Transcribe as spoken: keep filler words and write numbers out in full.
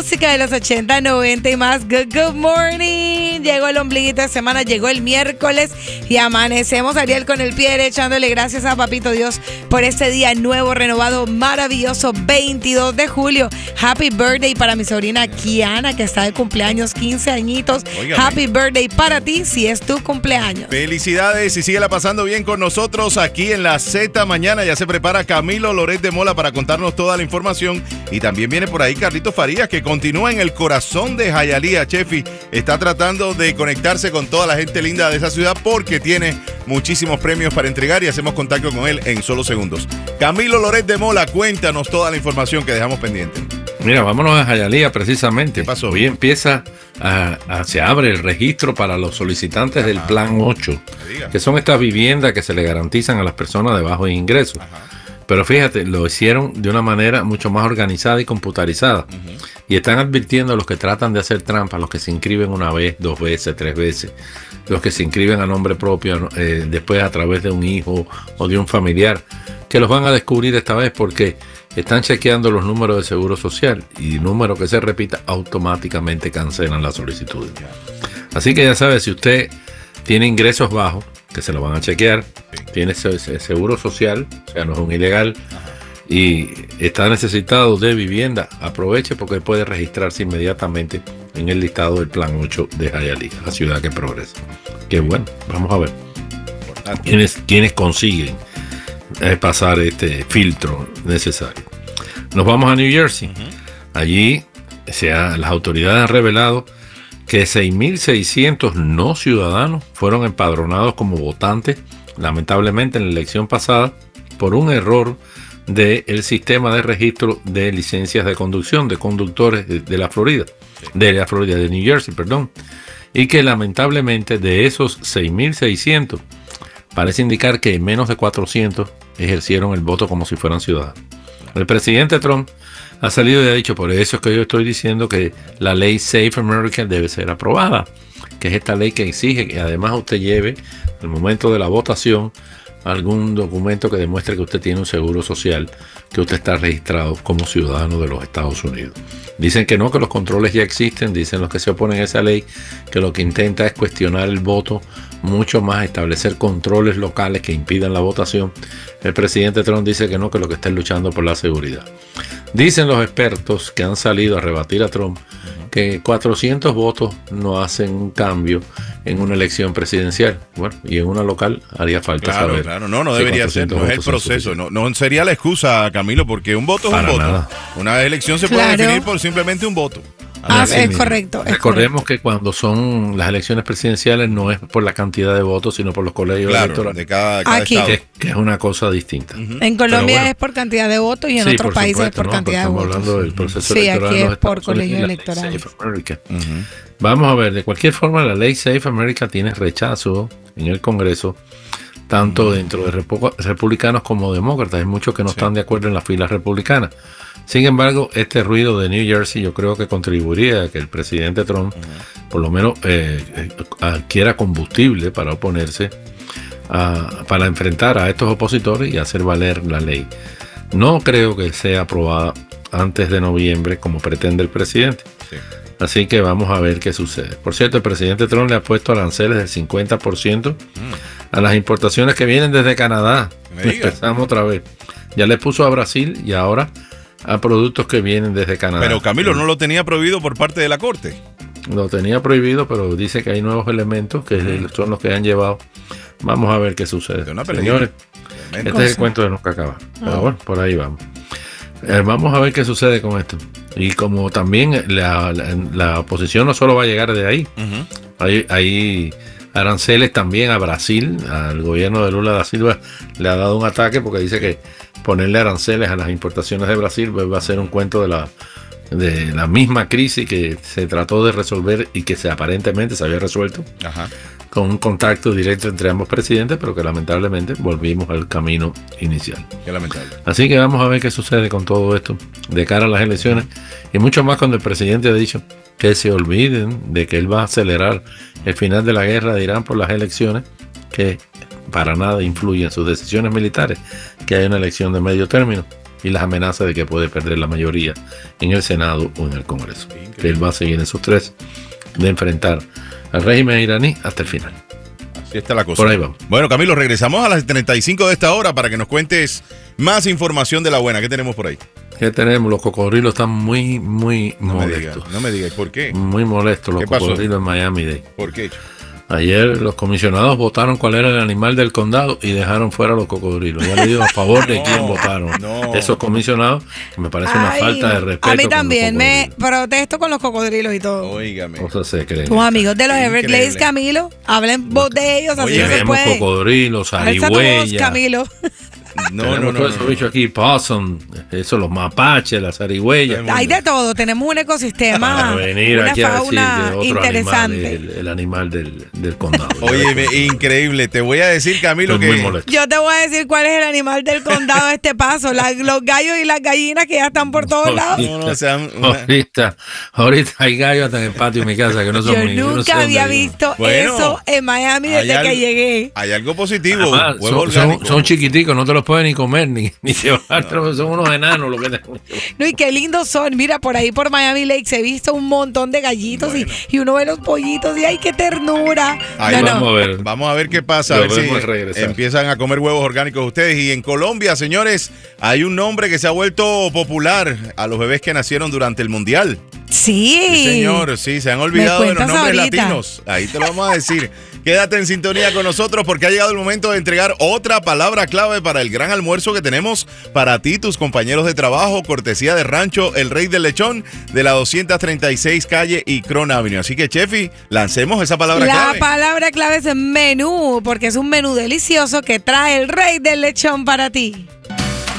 música de los ochenta, noventa y más. Good, good morning. Llegó el ombliguito de semana, llegó el miércoles y amanecemos, Ariel, con el pie derecho, dándole gracias a Papito Dios por este día nuevo, renovado, maravilloso, veintidós de julio. Happy birthday para mi sobrina Kiana, que está de cumpleaños, quince añitos. Óigame. Happy birthday para ti si es tu cumpleaños. Felicidades y síguela pasando bien con nosotros aquí en la Z Mañana. Ya se prepara Camilo Loret de Mola para contarnos toda la información. Y también viene por ahí Carlitos Farías, que continúa en el corazón de Hialeah, Chefi. Está tratando de conectarse con toda la gente linda de esa ciudad porque tiene muchísimos premios para entregar y hacemos contacto con él en solo segundos. Camilo Loret de Mola, cuéntanos toda la información que dejamos pendiente. Mira, vámonos a Hialeah precisamente. ¿Qué pasó? Hoy empieza, a, a, se abre el registro para los solicitantes Ajá. del Plan ocho, que son estas viviendas que se le garantizan a las personas de bajos ingresos. Ajá. Pero fíjate, lo hicieron de una manera mucho más organizada y computarizada. Uh-huh. Y están advirtiendo a los que tratan de hacer trampa, a los que se inscriben una vez, dos veces, tres veces, los que se inscriben a nombre propio, eh, después a través de un hijo o de un familiar, que los van a descubrir esta vez porque están chequeando los números de seguro social y número que se repita automáticamente cancelan la solicitud. Así que ya sabes, si usted tiene ingresos bajos, que se lo van a chequear, sí. tiene seguro social, o sea, no es un ilegal, Ajá. y está necesitado de vivienda, aproveche porque puede registrarse inmediatamente en el listado del Plan ocho de Hialeah, la ciudad que progresa. Qué bueno, vamos a ver quiénes, quiénes consiguen eh, pasar este filtro necesario. Nos vamos a New Jersey. Uh-huh. Allí se ha, las autoridades han revelado que seis mil seiscientos no ciudadanos fueron empadronados como votantes, lamentablemente en la elección pasada, por un error del sistema de registro de licencias de conducción de conductores de, de la Florida, de la Florida, de New Jersey, perdón, y que lamentablemente de esos seis mil seiscientos parece indicar que menos de cuatrocientos ejercieron el voto como si fueran ciudadanos. El presidente Trump ha salido y ha dicho, por eso es que yo estoy diciendo que la ley Safe America debe ser aprobada, que es esta ley que exige que además usted lleve al momento de la votación algún documento que demuestre que usted tiene un seguro social, que usted está registrado como ciudadano de los Estados Unidos. Dicen que no, que los controles ya existen, dicen los que se oponen a esa ley, que lo que intenta es cuestionar el voto, mucho más establecer controles locales que impidan la votación. El presidente Trump dice que no, que lo que está es luchando por la seguridad. Dicen los expertos que han salido a rebatir a Trump que cuatrocientos votos no hacen un cambio en una elección presidencial. Bueno, y en una local haría falta claro, saber. Claro, no, no debería ser, no es el proceso, no, no sería la excusa, Camilo, porque un voto es Para un voto. Nada. Una elección se puede claro. definir por simplemente un voto. Ah, es mismo. correcto. Es Recordemos correcto. que cuando son las elecciones presidenciales no es por la cantidad de votos, sino por los colegios claro, electorales. De cada, cada Aquí. estado. Que, que es una cosa distinta. Uh-huh. En Colombia bueno, es por cantidad de votos y en sí, otros por países supuesto, es por no, cantidad de estamos votos. hablando del proceso sí, electoral. aquí en es por Estados Unidos, colegios la ley electorales. Safe America. Uh-huh. Vamos a ver, de cualquier forma, la ley Safe America tiene rechazo en el Congreso, tanto uh-huh. dentro de repu- republicanos como demócratas. Hay muchos que no sí. están de acuerdo en las filas republicanas. Sin embargo, este ruido de New Jersey yo creo que contribuiría a que el presidente Trump uh-huh. por lo menos eh, adquiera combustible para oponerse, a, para enfrentar a estos opositores y hacer valer la ley. No creo que sea aprobada antes de noviembre como pretende el presidente. Sí. Así que vamos a ver qué sucede. Por cierto, el presidente Trump le ha puesto aranceles del cincuenta por ciento mm. a las importaciones que vienen desde Canadá. Empezamos otra vez. Ya le puso a Brasil y ahora a productos que vienen desde Canadá. Pero Camilo, ¿no lo tenía prohibido por parte de la Corte? Lo tenía prohibido, pero dice que hay nuevos elementos que mm. son los que han llevado. Vamos a ver qué sucede. Señores, este cosa. es el cuento de nunca acabar. Pero oh. bueno, por ahí vamos. Eh, vamos a ver qué sucede con esto. Y como también la, la, la oposición no solo va a llegar de ahí, uh-huh. hay, hay aranceles también a Brasil. Al gobierno de Lula da Silva le ha dado un ataque porque dice que ponerle aranceles a las importaciones de Brasil pues, va a ser un cuento de la, de la misma crisis que se trató de resolver y que se, aparentemente se había resuelto uh-huh. con un contacto directo entre ambos presidentes, pero que lamentablemente volvimos al camino inicial. Qué lamentable. Así que vamos a ver qué sucede con todo esto de cara a las elecciones y mucho más cuando el presidente ha dicho que se olviden de que él va a acelerar el final de la guerra de Irán por las elecciones, que para nada influye en sus decisiones militares, que hay una elección de medio término. y las amenazas de que puede perder la mayoría en el Senado o en el Congreso. Que él va a seguir en esos tres de enfrentar al régimen iraní hasta el final. Así está la cosa. Por ahí vamos. Bueno, Camilo, regresamos a las treinta y cinco de esta hora para que nos cuentes más información de la buena. ¿Qué tenemos por ahí? ¿Qué tenemos? Los cocodrilos están muy, muy no molestos. Me digas, no me digas, ¿por qué? Muy molestos los cocodrilos en Miami-Dade. ¿Por qué? Ayer los comisionados votaron cuál era el animal del condado y dejaron fuera a los cocodrilos. Ya le digo a favor de no, quién votaron. No. Esos comisionados, me parece una Ay, falta de respeto. A mí también me protesto con los cocodrilos y todo. Óigame. Cosas se creen. Tus amigos de los Everglades, Camilo, hablen vos de ellos, así Oye, no se puede. Cocodrilos, zarigüeyas. Camilo. No, Tenemos no, no, todo no, eso no. bicho aquí, possum, eso, los mapaches, las zarigüeyas. Hay de todo, tenemos un ecosistema, venir una aquí fauna a decir de interesante. Animal, el, el animal del, del condado. Oye, increíble, te voy a decir, Camilo, Estoy que... muy molesto. Yo te voy a decir cuál es el animal del condado a este paso, la, los gallos y las gallinas que ya están por todos ahorita, lados. No, no, o sea, una... ahorita, ahorita hay gallos hasta en el patio de mi casa que no son Yo muy, nunca no había visto bueno, eso en Miami desde algo, que llegué. Hay algo positivo, Además, son, son, son chiquiticos, no te los pueden ni comer ni Ni llevar, no. Son unos enanos lo que tenemos. No, y qué lindos son. Mira, por ahí por Miami Lakes he visto un montón de gallitos bueno. y, y uno ve los pollitos y ¡ay, qué ternura! Ahí no, vamos, no. A ver. vamos a ver qué pasa. A ver si empiezan a comer huevos orgánicos ustedes. Y en Colombia, señores, hay un nombre que se ha vuelto popular a los bebés que nacieron durante el Mundial. Sí. Sí, señor, sí, se han olvidado de los nombres ahorita. latinos. Ahí te lo vamos a decir. Quédate en sintonía con nosotros porque ha llegado el momento de entregar otra palabra clave para el gran almuerzo que tenemos para ti, tus compañeros de trabajo, cortesía de Rancho El Rey del Lechón de la doscientos treinta y seis calle y Cron Avenue. Así que, Chefi, lancemos esa palabra la clave. La palabra clave es menú, porque es un menú delicioso que trae El Rey del Lechón para ti.